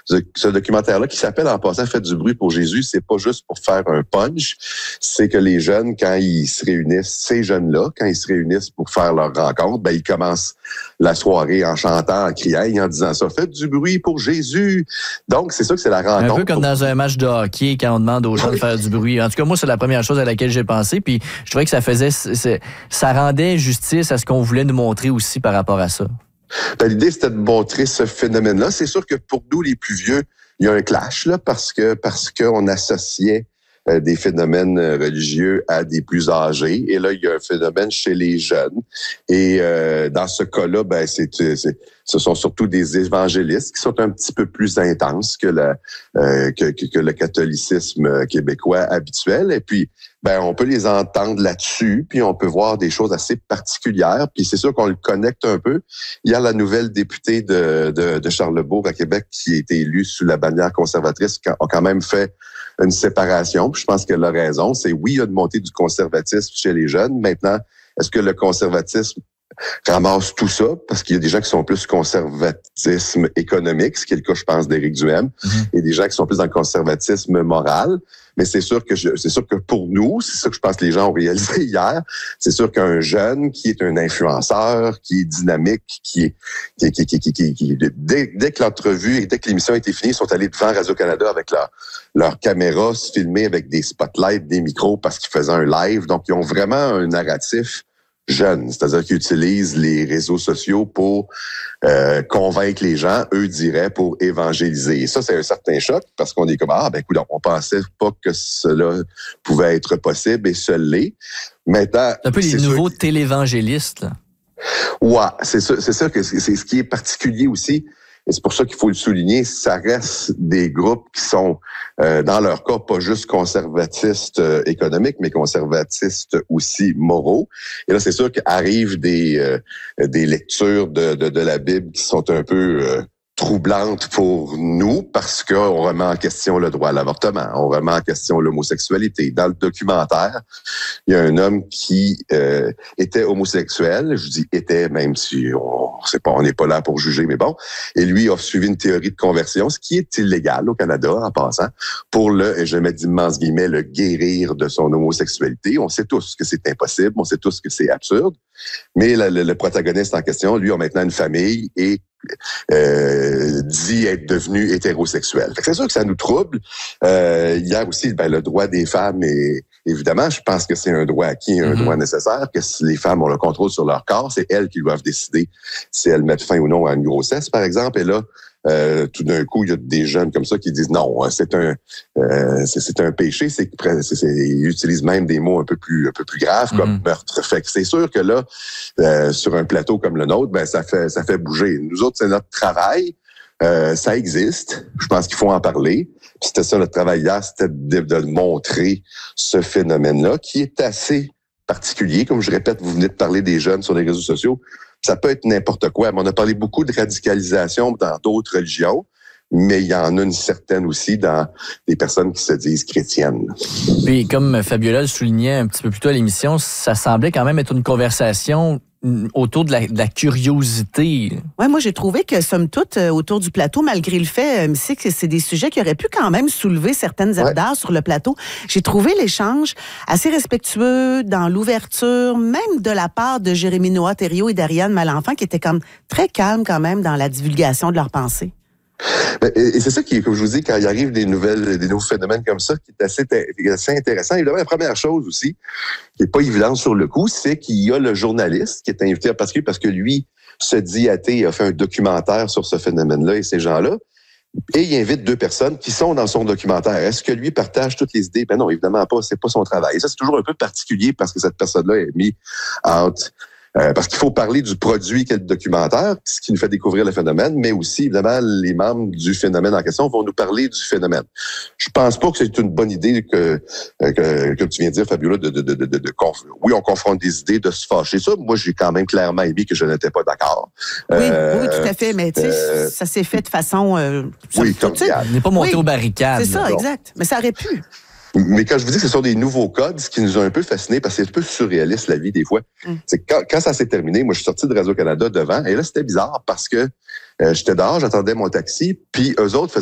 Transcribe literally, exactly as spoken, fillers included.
ce documentaire-là qui s'appelle en passant « Faites du bruit pour Jésus », c'est pas juste pour faire un punch, c'est que les jeunes, quand ils se réunissent, ces jeunes-là, quand ils se réunissent pour faire leur rencontre, ben ils commencent la soirée en chantant, en criant, en disant ça « Faites du bruit pour Jésus ». Donc, c'est ça que c'est la rencontre. Un peu comme dans un match de hockey, quand on demande aux gens de faire du bruit. En tout cas, moi, c'est la première chose à laquelle j'ai pensé, puis je trouvais que ça faisait, c'est, ça rendait justice à ce qu'on voulait nous montrer aussi par rapport à ça. Ben, l'idée, c'était de montrer ce phénomène-là. C'est sûr que pour nous, les plus vieux, il y a un clash, là, parce que, parce qu'on associait euh, des phénomènes religieux à des plus âgés. Et là, il y a un phénomène chez les jeunes. Et euh, dans ce cas-là, ben, c'est, c'est, ce sont surtout des évangélistes qui sont un petit peu plus intenses que, la, euh, que, que, que le catholicisme québécois habituel. Et puis, ben, on peut les entendre là-dessus, puis on peut voir des choses assez particulières. Puis c'est sûr qu'on le connecte un peu. Hier, la nouvelle députée de, de, de Charlesbourg à Québec, qui a été élue sous la bannière conservatrice, a quand même fait une séparation. Puis je pense qu'elle a raison. C'est oui, il y a une montée du conservatisme chez les jeunes. Maintenant, est-ce que le conservatisme ramasse tout ça? Parce qu'il y a des gens qui sont plus conservatisme économique, ce qui est le cas, je pense, d'Éric Duhem, mm-hmm. et des gens qui sont plus dans le conservatisme moral. Mais c'est sûr que je, c'est sûr que pour nous, c'est ça que je pense que les gens ont réalisé hier, c'est sûr qu'un jeune qui est un influenceur, qui est dynamique, qui est, qui, qui, qui, qui, qui, qui dès, dès que l'entrevue et dès que l'émission a été finie, ils sont allés devant Radio-Canada avec leur, leur caméra, se filmer avec des spotlights, des micros parce qu'ils faisaient un live. Donc, ils ont vraiment un narratif jeune, c'est-à-dire qu'ils utilisent les réseaux sociaux pour euh, convaincre les gens, eux diraient pour évangéliser. Et ça, c'est un certain choc parce qu'on est comme ah ben écoute, on pensait pas que cela pouvait être possible et ce l'est. Maintenant, c'est un peu les nouveaux que... télévangélistes. Là. Ouais, c'est ça, c'est ça que c'est, c'est ce qui est particulier aussi. Et c'est pour ça qu'il faut le souligner, ça reste des groupes qui sont, euh, dans leur cas, pas juste conservatistes euh, économiques, mais conservatistes aussi moraux. Et là, c'est sûr qu'arrivent des euh, des lectures de, de, de la Bible qui sont un peu euh, troublantes pour nous parce qu'on remet en question le droit à l'avortement, on remet en question l'homosexualité. Dans le documentaire, il y a un homme qui euh, était homosexuel, je dis était, même si on sait pas, on n'est pas là pour juger, mais bon. Et lui a suivi une théorie de conversion, ce qui est illégal au Canada, en passant, pour le, et je mets d'immenses guillemets, le guérir de son homosexualité. On sait tous que c'est impossible, on sait tous que c'est absurde, mais le, le, le protagoniste en question, lui, a maintenant une famille et Euh, dit être devenu hétérosexuel. Fait que c'est sûr que ça nous trouble. Euh, hier aussi, ben, le droit des femmes est, évidemment, je pense que c'est un droit acquis, un mm-hmm. droit nécessaire, que si les femmes ont le contrôle sur leur corps, c'est elles qui doivent décider si elles mettent fin ou non à une grossesse, par exemple. Et là, Euh, tout d'un coup, il y a des jeunes comme ça qui disent non, c'est un, euh, c'est, c'est un péché. C'est, c'est, c'est, ils utilisent même des mots un peu plus, un peu plus graves comme mm-hmm. meurtre. Fait que c'est sûr que là, euh, sur un plateau comme le nôtre, ben ça fait, ça fait bouger. Nous autres, c'est notre travail. Euh, ça existe. Je pense qu'il faut en parler. Puis c'était ça notre travail hier, c'était de, de montrer ce phénomène-là qui est assez particulier. Comme je répète, vous venez de parler des jeunes sur les réseaux sociaux. Ça peut être n'importe quoi. On a parlé beaucoup de radicalisation dans d'autres religions, mais il y en a une certaine aussi dans des personnes qui se disent chrétiennes. Puis, comme Fabiola le soulignait un petit peu plus tôt à l'émission, ça semblait quand même être une conversation autour de la, de la curiosité. Oui, moi, j'ai trouvé que, somme toute, autour du plateau, malgré le fait, c'est que c'est des sujets qui auraient pu quand même soulever certaines ardeurs ouais. sur le plateau. J'ai trouvé l'échange assez respectueux dans l'ouverture, même de la part de Jérémy Noah-Thériault et d'Ariane Malenfant, qui étaient comme très calmes quand même dans la divulgation de leurs pensées. Et c'est ça qui est, comme je vous dis, quand il arrive des nouvelles, des nouveaux phénomènes comme ça, qui est assez, assez intéressant. Évidemment, la première chose aussi, qui est pas évidente sur le coup, c'est qu'il y a le journaliste qui est invité à participer parce que lui se dit athée, a fait un documentaire sur ce phénomène-là et ces gens-là. Et il invite deux personnes qui sont dans son documentaire. Est-ce que lui partage toutes les idées? Ben non, évidemment pas. C'est pas son travail. Et ça, c'est toujours un peu particulier parce que cette personne-là est mise entre Euh, parce qu'il faut parler du produit qu'est le documentaire, ce qui nous fait découvrir le phénomène, mais aussi, évidemment, les membres du phénomène en question vont nous parler du phénomène. Je pense pas que c'est une bonne idée que, que comme tu viens de dire, Fabiola, de, de, de, de, de, de conf... oui, on confronte des idées, de se fâcher. Ça, moi, j'ai quand même clairement émis que je n'étais pas d'accord. Oui, euh, oui, tout à fait, mais tu sais, euh, ça s'est fait de façon... Euh, oui, cordiale. On n'est pas monté oui, aux barricades. C'est ça, bon. exact. Mais ça aurait pu. Mais quand je vous dis que ce sont des nouveaux codes, ce qui nous a un peu fascinés, parce que c'est un peu surréaliste la vie des fois, mm. c'est que quand, quand ça s'est terminé, moi je suis sorti de Radio-Canada devant, et là c'était bizarre parce que euh, j'étais dehors, j'attendais mon taxi, puis eux autres faisaient